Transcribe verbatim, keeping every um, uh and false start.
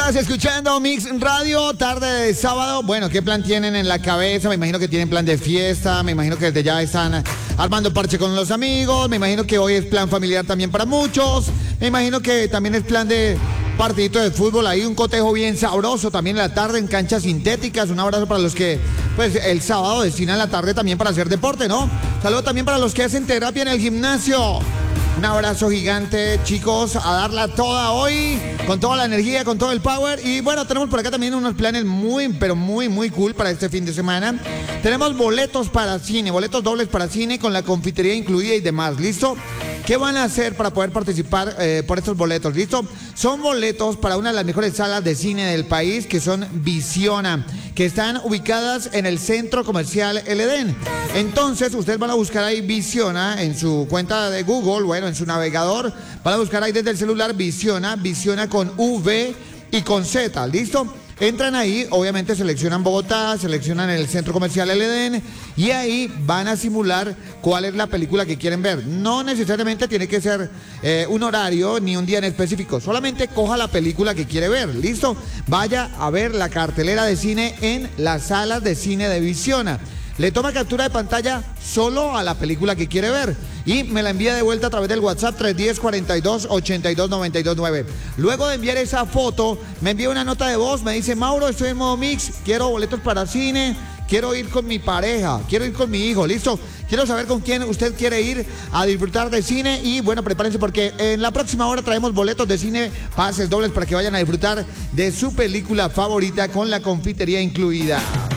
Estás escuchando Mix Radio, tarde de sábado. Bueno, ¿qué plan tienen en la cabeza? Me imagino que tienen plan de fiesta, me imagino que desde ya están armando parche con los amigos, me imagino que hoy es plan familiar también para muchos, me imagino que también es plan de partidito de fútbol, ahí un cotejo bien sabroso también en la tarde en canchas sintéticas. Un abrazo para los que, pues, el sábado destinan la tarde también para hacer deporte, ¿no? Saludos también para los que hacen terapia en el gimnasio. Un abrazo gigante, chicos, a darla toda hoy, con toda la energía, con todo el power. Y bueno, tenemos por acá también unos planes muy, pero muy, muy cool para este fin de semana. Tenemos boletos para cine, boletos dobles para cine con la confitería incluida y demás, ¿listo? ¿Qué van a hacer para poder participar eh, por estos boletos? ¿Listo? Son boletos para una de las mejores salas de cine del país, que son Visiona, que están ubicadas en el Centro Comercial El Edén. Entonces, ustedes van a buscar ahí Visiona en su cuenta de Google, bueno, en su navegador. Van a buscar ahí desde el celular Visiona, Visiona con V y con Z, ¿listo? Entran ahí, obviamente seleccionan Bogotá, seleccionan el Centro Comercial El Edén y ahí van a simular cuál es la película que quieren ver. No necesariamente tiene que ser eh, un horario ni un día en específico, solamente coja la película que quiere ver, ¿listo? Vaya a ver la cartelera de cine en las salas de cine de Visiona. Le toma captura de pantalla solo a la película que quiere ver y me la envía de vuelta a través del WhatsApp tres uno cero, cuarenta y dos, ochenta y dos, noventa y dos nueve. Luego de enviar esa foto, me envía una nota de voz, me dice: Mauro, estoy en modo mix, quiero boletos para cine, quiero ir con mi pareja, quiero ir con mi hijo, ¿listo? Quiero saber con quién usted quiere ir a disfrutar de cine y bueno, prepárense porque en la próxima hora traemos boletos de cine, pases dobles para que vayan a disfrutar de su película favorita con la confitería incluida.